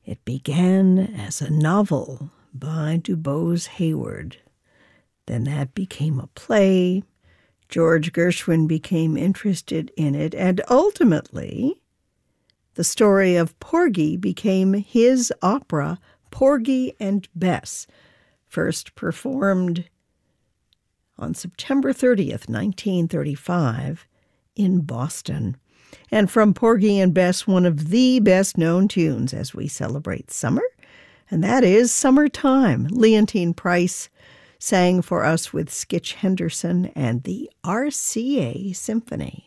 It began as a novel by DuBose Hayward. Then that became a play. George Gershwin became interested in it, and ultimately, the story of Porgy became his opera, Porgy and Bess, first performed on September 30th, 1935, in Boston. And from Porgy and Bess, one of the best-known tunes as we celebrate summer, and that is Summertime. Leontine Price sang for us with Skitch Henderson and the RCA Symphony.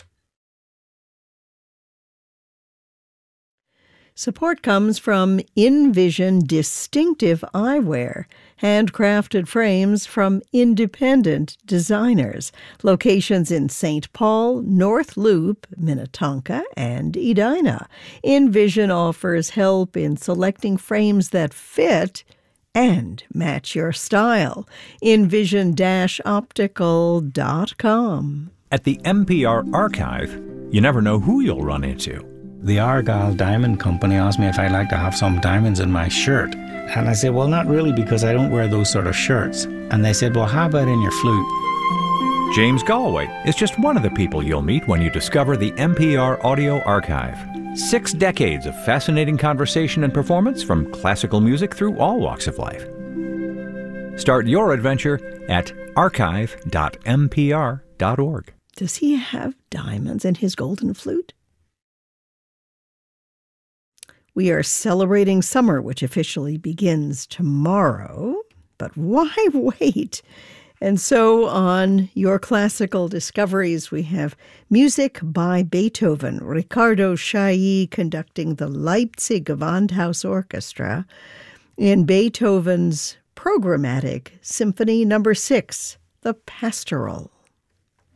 Support comes from InVision Distinctive Eyewear, handcrafted frames from independent designers. Locations in St. Paul, North Loop, Minnetonka, and Edina. InVision offers help in selecting frames that fit and match your style. InVision-optical.com. At the NPR Archive, you never know who you'll run into. The Argyle Diamond Company asked me if I'd like to have some diamonds in my shirt. And I said, well, not really, because I don't wear those sort of shirts. And they said, well, how about in your flute? James Galway is just one of the people you'll meet when you discover the NPR Audio Archive. 6 decades of fascinating conversation and performance from classical music through all walks of life. Start your adventure at archive.npr.org. Does he have diamonds in his golden flute? We are celebrating summer, which officially begins tomorrow. But why wait? And so on Your Classical Discoveries, we have music by Beethoven, Riccardo Chailly conducting the Leipzig Gewandhaus Orchestra in Beethoven's programmatic Symphony No. 6, the Pastoral.